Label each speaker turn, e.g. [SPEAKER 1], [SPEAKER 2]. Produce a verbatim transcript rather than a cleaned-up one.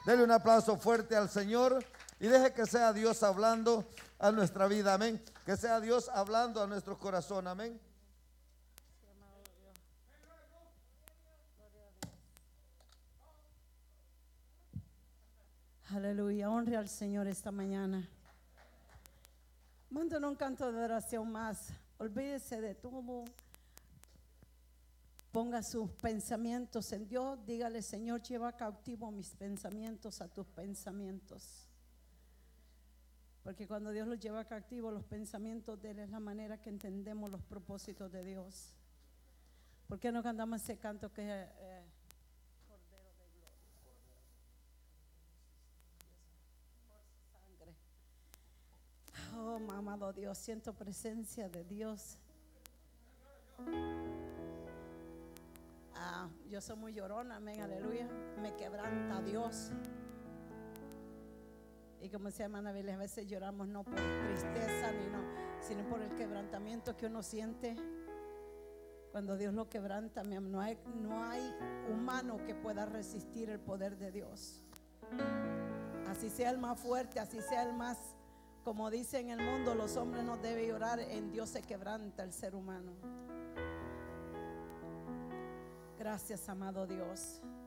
[SPEAKER 1] Dele un aplauso fuerte al Señor y deje que sea Dios hablando a nuestra vida, amén. Que sea Dios hablando a nuestro corazón, amén.
[SPEAKER 2] Aleluya, honre al Señor esta mañana. Manden un canto de adoración más. Olvídese de todo. Ponga sus pensamientos en Dios. Dígale: Señor, lleva cautivo mis pensamientos a tus pensamientos. Porque cuando Dios los lleva cautivo, los pensamientos de Él es la manera que entendemos los propósitos de Dios. ¿Por qué no cantamos ese canto que es eh, Cordero de Gloria? Por sangre. Oh, amado Dios, siento presencia de Dios. Ah, yo soy muy llorona, amén, aleluya. Me quebranta Dios. Y como decía hermana Billy, a veces lloramos no por tristeza ni no, sino por el quebrantamiento que uno siente cuando Dios lo quebranta. No hay, no hay humano que pueda resistir el poder de Dios. Así sea el más fuerte, así sea el más, como dice en el mundo, los hombres no deben llorar, en Dios se quebranta el ser humano. Gracias, amado Dios.